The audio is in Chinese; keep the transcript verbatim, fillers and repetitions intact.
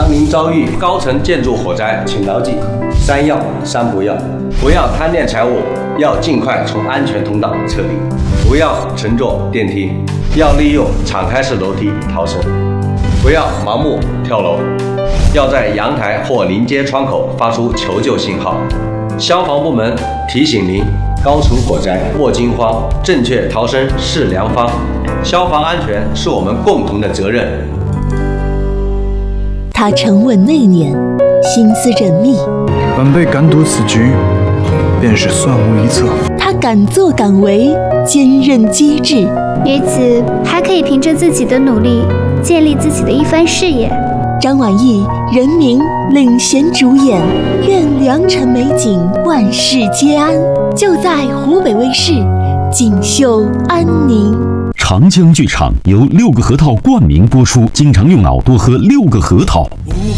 当您遭遇高层建筑火灾，请牢记三要三不要：不要贪恋财物，要尽快从安全通道撤离；不要乘坐电梯，要利用敞开式楼梯逃生；不要盲目跳楼，要在阳台或临街窗口发出求救信号。消防部门提醒您：高层火灾莫惊慌，正确逃生是良方。消防安全是我们共同的责任。 他沉稳内敛，心思缜密， 本被敢赌此局，便是算无一策。 他敢作敢为，坚韧机智， 于此还可以凭着自己的努力建立自己的一番事业。 张晚意、任明领衔主演，愿良辰美景万事皆安，就在湖北卫视锦绣安宁。 长江剧场由六个核桃冠名播出，经常用脑多喝六个核桃。